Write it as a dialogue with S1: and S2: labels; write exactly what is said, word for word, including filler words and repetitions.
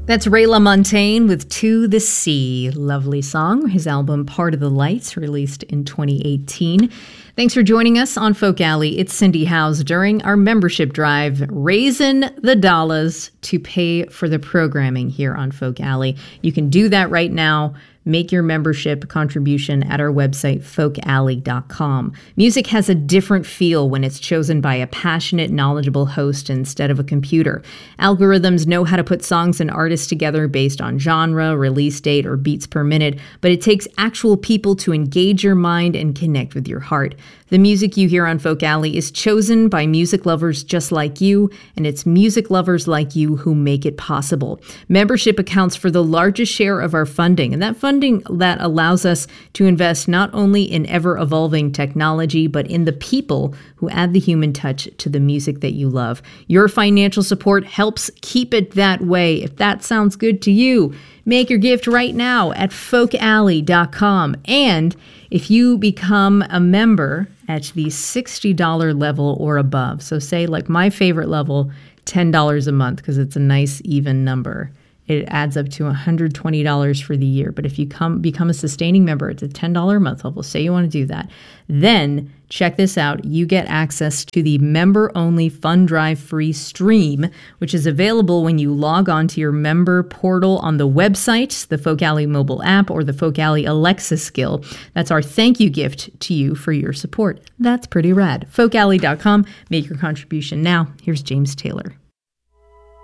S1: That's Ray LaMontagne with To the Sea. Lovely song. His album Part of the Lights, released in twenty eighteen. Thanks for joining us on Folk Alley. It's Cindy Howes during our membership drive, raising the dollars to pay for the programming here on Folk Alley. You can do that right now. Make your membership contribution at our website, folk alley dot com. Music has a different feel when it's chosen by a passionate, knowledgeable host instead of a computer. Algorithms know how to put songs and artists together based on genre, release date, or beats per minute, but it takes actual people to engage your mind and connect with your heart. The music you hear on Folk Alley is chosen by music lovers just like you, and it's music lovers like you who make it possible. Membership accounts for the largest share of our funding, and that funding that allows us to invest not only in ever-evolving technology, but in the people who add the human touch to the music that you love. Your financial support helps keep it that way. If that sounds good to you, make your gift right now at folk alley dot com. And if you become a member at the sixty dollars level or above, so say like my favorite level, ten dollars a month, because it's a nice even number. It adds up to one hundred twenty dollars for the year. But if you come become a sustaining member, it's a ten dollars a month level. Say you want to do that. Then check this out. You get access to the member-only Fund Drive free stream, which is available when you log on to your member portal on the website, the Folk Alley mobile app, or the Folk Alley Alexa skill. That's our thank you gift to you for your support. That's pretty rad. folk alley dot com. Make your contribution now. Here's James Taylor.